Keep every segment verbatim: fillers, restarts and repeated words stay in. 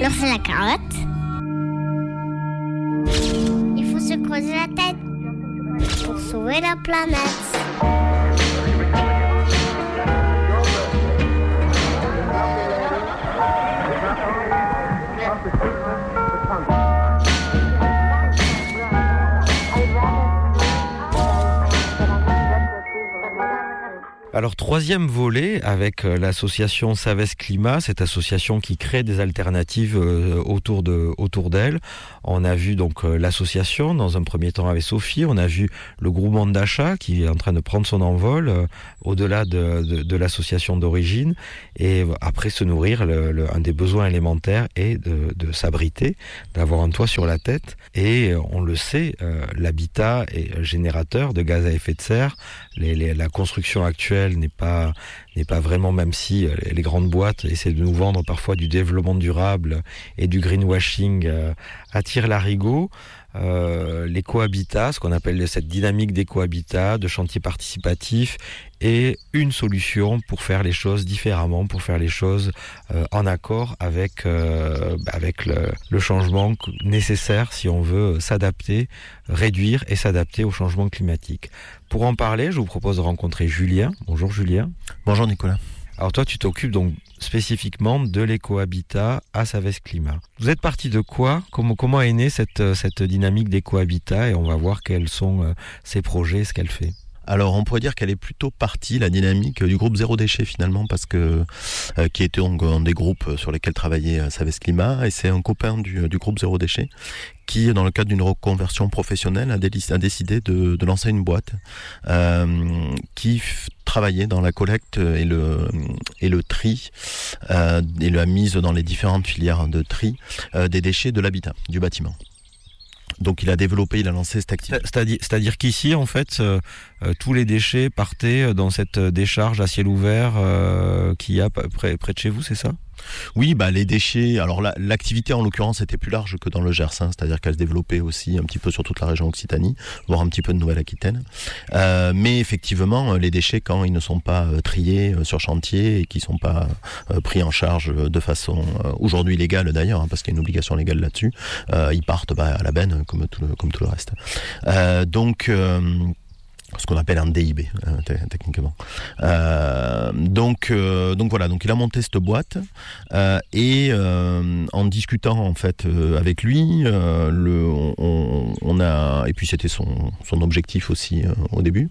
lancer la carotte. Il faut se creuser la tête pour sauver la planète. Alors, troisième volet avec l'association Savès Climat, cette association qui crée des alternatives autour de, autour d'elle. On a vu donc l'association dans un premier temps avec Sophie, on a vu le groupement d'achat qui est en train de prendre son envol euh, au-delà de, de, de l'association d'origine et après se nourrir, le, le, un des besoins élémentaires est de, de s'abriter, d'avoir un toit sur la tête et on le sait, euh, l'habitat est générateur de gaz à effet de serre, les, les, la construction actuelle n'est pas n'est pas vraiment, même si les grandes boîtes essaient de nous vendre parfois du développement durable et du greenwashing euh, à tire-larigot. Euh, l'écohabitat, ce qu'on appelle cette dynamique d'écohabitat, de chantier participatif, est une solution pour faire les choses différemment, pour faire les choses euh, en accord avec euh, avec le, le changement nécessaire si on veut s'adapter, réduire et s'adapter au changement climatique. Pour en parler, je vous propose de rencontrer Julien. Bonjour Julien. Bonjour Nicolas. Alors toi, tu t'occupes donc spécifiquement de l'écohabitat à Savès Climat. Vous êtes parti de quoi ? Comment, comment est née cette, cette dynamique d'écohabitat ? Et on va voir quels sont euh, ses projets, ce qu'elle fait. Alors on pourrait dire qu'elle est plutôt partie, la dynamique du groupe Zéro Déchet finalement, parce que euh, qui était donc un des groupes sur lesquels travaillait Savès Climat, et c'est un copain du, du groupe Zéro Déchet qui, dans le cadre d'une reconversion professionnelle, a, déli- a décidé de, de lancer une boîte euh, qui f- travaillait dans la collecte et le, et le tri euh, et la mise dans les différentes filières de tri euh, des déchets de l'habitat, du bâtiment. Donc il a développé, il a lancé cette activité. C'est-à-dire, c'est-à-dire qu'ici, en fait, euh, euh, tous les déchets partaient dans cette décharge à ciel ouvert euh, qu'il y a près, près de chez vous, c'est ça ? Oui, bah les déchets. Alors la, l'activité en l'occurrence était plus large que dans le Gers, hein, c'est-à-dire qu'elle se développait aussi un petit peu sur toute la région Occitanie, voire un petit peu de Nouvelle-Aquitaine. Euh, mais effectivement, les déchets, quand ils ne sont pas euh, triés euh, sur chantier et qui ne sont pas euh, pris en charge de façon euh, aujourd'hui légale d'ailleurs, hein, parce qu'il y a une obligation légale là-dessus, euh, ils partent bah, à la benne comme tout le, comme tout le reste. Euh, donc euh, ce qu'on appelle un D I B euh, t- techniquement. Euh, donc, euh, donc voilà, donc il a monté cette boîte euh, et euh, en discutant en fait euh, avec lui, euh, le, on, on a et puis c'était son, son objectif aussi euh, au début.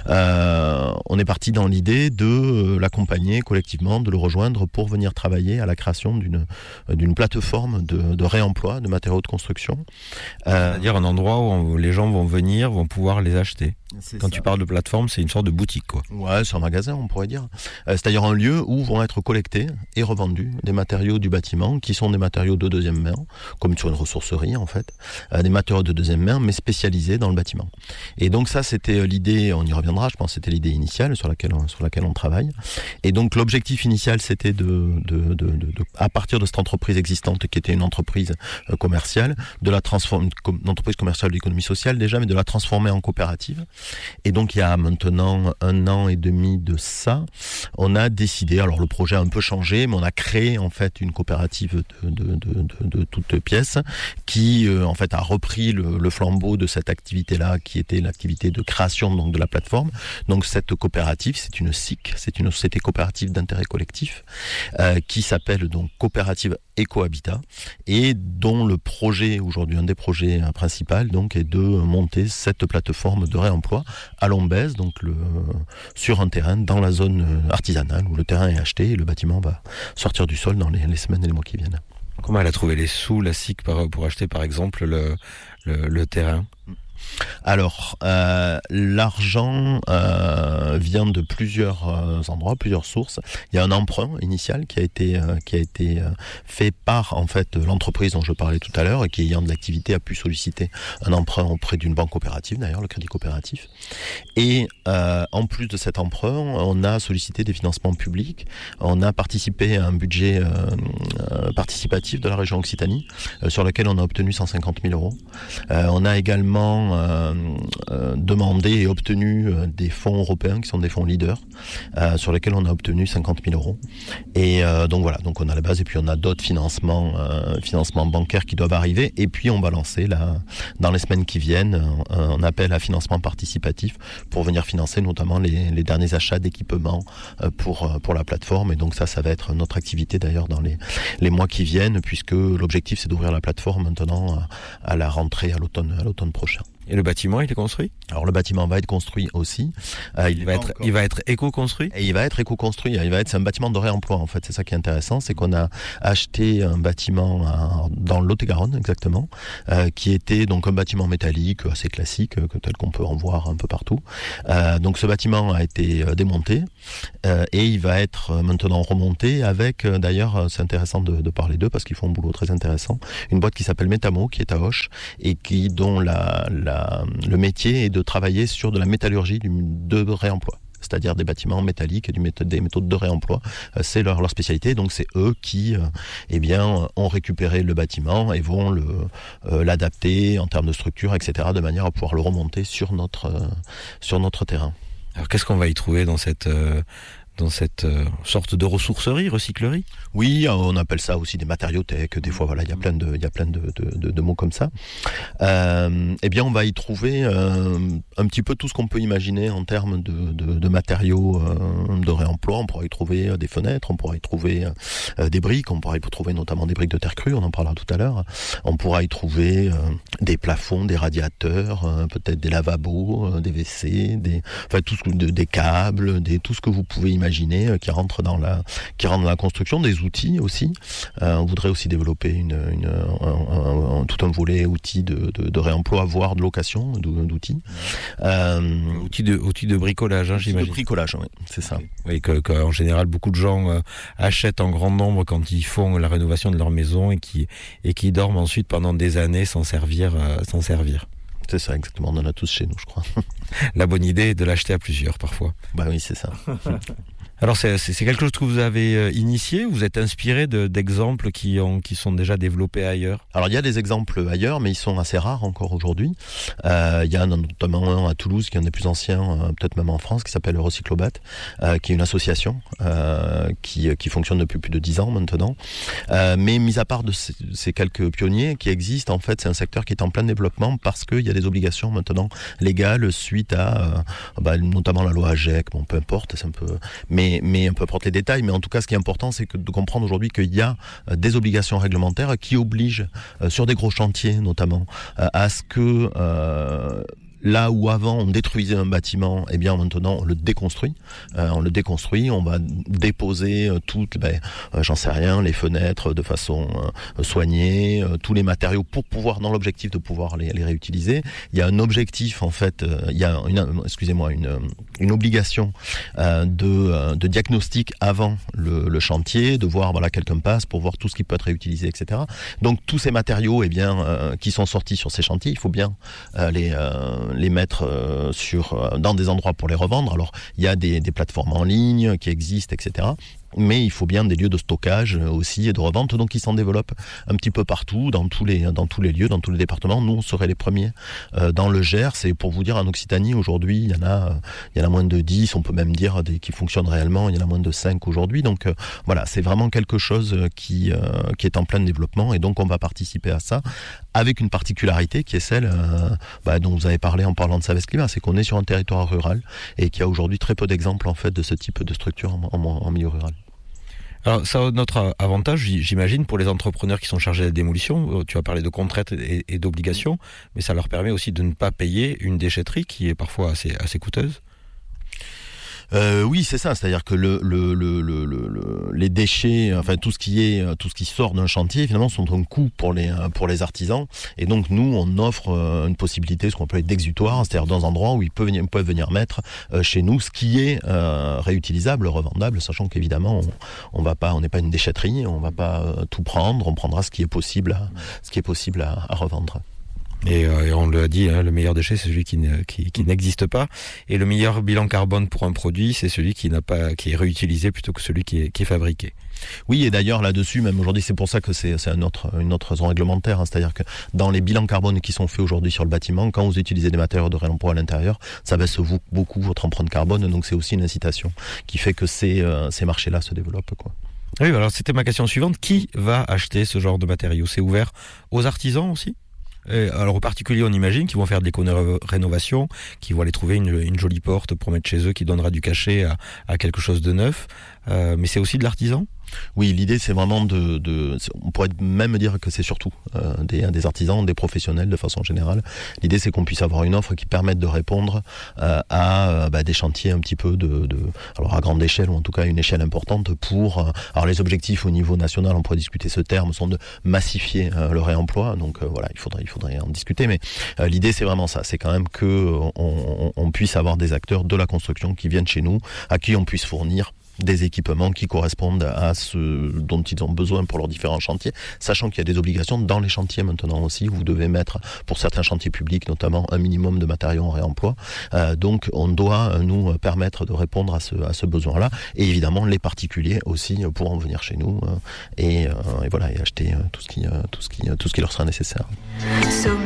Euh, on est parti dans l'idée de euh, l'accompagner collectivement, de le rejoindre pour venir travailler à la création d'une d'une plateforme de, de réemploi de matériaux de construction. Euh, C'est-à-dire un endroit où on, les gens vont venir, vont pouvoir les acheter. C'est Quand ça. tu parles de plateforme, c'est une sorte de boutique, quoi. Ouais, c'est un magasin, on pourrait dire. Euh, c'est-à-dire un lieu où vont être collectés et revendus des matériaux du bâtiment qui sont des matériaux de deuxième main, comme sur une ressourcerie en fait, euh, des matériaux de deuxième main mais spécialisés dans le bâtiment. Et donc ça, c'était l'idée, on y reviendra, je pense, c'était l'idée initiale sur laquelle on, sur laquelle on travaille. Et donc l'objectif initial, c'était de, de, de, de, de à partir de cette entreprise existante qui était une entreprise euh, commerciale, de la transformer, une entreprise commerciale de l'économie sociale déjà, mais de la transformer en coopérative. Et donc il y a maintenant un an et demi de ça, on a décidé, alors le projet a un peu changé, mais on a créé en fait une coopérative de, de, de, de, de toutes pièces qui euh, en fait a repris le, le flambeau de cette activité-là qui était l'activité de création donc, de la plateforme. Donc cette coopérative, c'est une S I C, c'est une société coopérative d'intérêt collectif euh, qui s'appelle donc Coopérative Écohabitat et dont le projet, aujourd'hui un des projets principaux donc est de monter cette plateforme de réemploi à Lombez, donc le, sur un terrain dans la zone artisanale où le terrain est acheté et le bâtiment va sortir du sol dans les, les semaines et les mois qui viennent. Comment elle a trouvé les sous, la S I C, pour acheter par exemple le, le, le terrain ? Alors, euh, l'argent euh, vient de plusieurs euh, endroits, plusieurs sources. Il y a un emprunt initial qui a été euh, qui a été euh, fait par en fait l'entreprise dont je parlais tout à l'heure et qui, ayant de l'activité, a pu solliciter un emprunt auprès d'une banque coopérative, d'ailleurs le Crédit Coopératif. Et euh, en plus de cet emprunt, on a sollicité des financements publics. On a participé à un budget euh, euh, participatif de la région Occitanie euh, sur lequel on a obtenu cent cinquante mille euros. Euh, on a également notamment euh, euh, demandé et obtenu euh, des fonds européens qui sont des fonds leaders, euh, sur lesquels on a obtenu cinquante mille euros. Et euh, donc voilà, donc on a la base et puis on a d'autres financements, euh, financements bancaires qui doivent arriver. Et puis on va lancer là, dans les semaines qui viennent, un, un appel à financement participatif pour venir financer notamment les, les derniers achats d'équipements euh, pour pour la plateforme. Et donc ça, ça va être notre activité d'ailleurs dans les les mois qui viennent, puisque l'objectif c'est d'ouvrir la plateforme maintenant à, à la rentrée, à l'automne, à l'automne prochain. Et le bâtiment, il est construit ? Alors le bâtiment va être construit aussi. Euh, il, il, va être, il va être éco-construit ? Et il va être éco-construit. Il va être, c'est un bâtiment de réemploi en fait. C'est ça qui est intéressant, c'est qu'on a acheté un bâtiment à, dans le Lot-et-Garonne exactement, euh, qui était donc un bâtiment métallique assez classique, que tel qu'on peut en voir un peu partout. Euh, donc ce bâtiment a été démonté euh, et il va être maintenant remonté avec, euh, d'ailleurs, c'est intéressant de, de parler d'eux parce qu'ils font un boulot très intéressant. Une boîte qui s'appelle Metamo, qui est à Auch et qui dont la, la le métier est de travailler sur de la métallurgie du, de réemploi, c'est-à-dire des bâtiments métalliques et du méthode, des méthodes de réemploi. C'est leur, leur spécialité, donc c'est eux qui euh, eh bien, ont récupéré le bâtiment et vont le, euh, l'adapter en termes de structure, et cetera, de manière à pouvoir le remonter sur notre, euh, sur notre terrain. Alors qu'est-ce qu'on va y trouver dans cette... Euh... dans cette euh, sorte de ressourcerie, recyclerie ? Oui, on appelle ça aussi des matériothèques. Des fois, voilà, il y a plein de, il y a plein de, de, de, de mots comme ça. Euh, eh bien, on va y trouver euh, un petit peu tout ce qu'on peut imaginer en termes de, de, de matériaux euh, de réemploi. On pourra y trouver des fenêtres, on pourra y trouver euh, des briques, on pourra y trouver notamment des briques de terre crue, on en parlera tout à l'heure. On pourra y trouver euh, des plafonds, des radiateurs, euh, peut-être des lavabos, euh, des W C, des, enfin tout ce, de, des câbles, des, tout ce que vous pouvez imaginer. Imaginer, qui rentre dans la qui rentre dans la construction, des outils aussi. Euh, on voudrait aussi développer une, une un, un, un, tout un volet outils de, de, de réemploi, voire de location d'outils. Euh, outils de outils de bricolage, hein, j'imagine. De bricolage, oui, c'est ça. Oui, que, que en général beaucoup de gens euh, achètent en grand nombre quand ils font la rénovation de leur maison et qui et qui dorment ensuite pendant des années sans servir euh, sans servir. C'est ça, exactement. On en a tous chez nous, je crois. La bonne idée est de l'acheter à plusieurs, parfois. Bah oui, c'est ça. Alors, c'est, c'est quelque chose que vous avez initié ou vous êtes inspiré de, d'exemples qui, ont, qui sont déjà développés ailleurs ? Alors, il y a des exemples ailleurs, mais ils sont assez rares encore aujourd'hui. Euh, il y a notamment un à Toulouse, qui est un des plus anciens, euh, peut-être même en France, qui s'appelle le Recyclobat, euh, qui est une association euh, qui, qui fonctionne depuis plus de dix ans maintenant. Euh, mais mis à part de ces, ces quelques pionniers qui existent, en fait, c'est un secteur qui est en plein développement parce qu'il y a des obligations maintenant légales suite à, euh, bah, notamment la loi AGEC, bon, peu importe, c'est un peu... Mais Mais, mais on peut porter les détails, mais en tout cas ce qui est important c'est que de comprendre aujourd'hui qu'il y a des obligations réglementaires qui obligent, euh, sur des gros chantiers notamment, euh, à ce que euh, là où avant on détruisait un bâtiment, eh bien maintenant on le déconstruit. Euh, on le déconstruit, on va déposer euh, toutes, ben, euh, j'en sais rien, les fenêtres de façon euh, soignée, euh, tous les matériaux pour pouvoir, dans l'objectif de pouvoir les, les réutiliser. Il y a un objectif en fait, euh, il y a une, excusez-moi, une, une obligation euh, de, euh, de diagnostic avant le, le chantier, de voir voilà quelqu'un passe pour voir tout ce qui peut être réutilisé, et cetera. Donc tous ces matériaux, eh bien, euh, qui sont sortis sur ces chantiers, il faut bien euh, les euh, les mettre euh, sur, euh, dans des endroits pour les revendre. Alors, il y a des, des plateformes en ligne qui existent, et cetera. Mais il faut bien des lieux de stockage aussi et de revente, donc ils s'en développent un petit peu partout, dans tous les, dans tous les lieux, dans tous les départements. Nous, on serait les premiers euh, dans le Gers. Et pour vous dire, en Occitanie, aujourd'hui, il y en a, il y en a moins de dix, on peut même dire, des, qui fonctionnent réellement. Il y en a moins de cinq aujourd'hui. Donc euh, voilà, c'est vraiment quelque chose qui, euh, qui est en plein développement. Et donc, on va participer à ça avec une particularité qui est celle euh, bah, dont vous avez parlé en parlant de Savès Climat, c'est qu'on est sur un territoire rural et qu'il y a aujourd'hui très peu d'exemples en fait de ce type de structure en, en, en milieu rural. Alors ça a notre avantage, j'imagine, pour les entrepreneurs qui sont chargés de la démolition. Tu as parlé de contraintes et, et d'obligations, mais ça leur permet aussi de ne pas payer une déchetterie qui est parfois assez, assez coûteuse. Euh, oui, c'est ça. C'est-à-dire que le, le, le, le, le, les déchets, enfin tout ce qui est, tout ce qui sort d'un chantier, finalement, sont un coût pour les pour les artisans. Et donc nous, on offre une possibilité, ce qu'on appelle d'exutoire, c'est-à-dire dans un endroit où ils peuvent venir, peuvent venir mettre euh, chez nous ce qui est euh, réutilisable, revendable, sachant qu'évidemment, on, on va pas, on n'est pas une déchetterie, on va pas euh, tout prendre, on prendra ce qui est possible, à, ce qui est possible à, à revendre. Et, euh, et on l'a dit, hein, le meilleur déchet, c'est celui qui, ne, qui, qui n'existe pas. Et le meilleur bilan carbone pour un produit, c'est celui qui n'a pas, qui est réutilisé plutôt que celui qui est, qui est fabriqué. Oui, et d'ailleurs là-dessus, même aujourd'hui, c'est pour ça que c'est, c'est un autre, une autre raison réglementaire. Hein, c'est-à-dire que dans les bilans carbone qui sont faits aujourd'hui sur le bâtiment, quand vous utilisez des matériaux de réemploi à l'intérieur, ça baisse beaucoup votre empreinte carbone. Donc c'est aussi une incitation qui fait que ces, euh, ces marchés-là se développent, quoi. Oui, alors c'était ma question suivante. Qui va acheter ce genre de matériaux ? C'est ouvert aux artisans aussi ? Et alors aux particuliers, on imagine qu'ils vont faire de l'éco-rénovation, qu'ils vont aller trouver une, une jolie porte pour mettre chez eux qui donnera du cachet à, à quelque chose de neuf. Euh, mais c'est aussi de l'artisan ? Oui, l'idée c'est vraiment de, de on pourrait même dire que c'est surtout euh, des, des artisans, des professionnels de façon générale. L'idée c'est qu'on puisse avoir une offre qui permette de répondre euh, à euh, bah, des chantiers un petit peu de, de, alors à grande échelle ou en tout cas à une échelle importante pour. Euh, alors les objectifs au niveau national, on pourrait discuter ce terme, sont de massifier euh, le réemploi. Donc euh, voilà, il faudrait, il faudrait en discuter. Mais euh, l'idée c'est vraiment ça, c'est quand même que euh, on, on puisse avoir des acteurs de la construction qui viennent chez nous, à qui on puisse fournir des équipements qui correspondent à ce dont ils ont besoin pour leurs différents chantiers, sachant qu'il y a des obligations dans les chantiers maintenant aussi. Vous devez mettre, pour certains chantiers publics notamment, un minimum de matériaux en réemploi. Euh, donc on doit nous permettre de répondre à ce, à ce besoin-là. Et évidemment, les particuliers aussi pourront venir chez nous euh, et, euh, et voilà, et acheter tout ce qui, tout ce qui, tout ce qui leur sera nécessaire.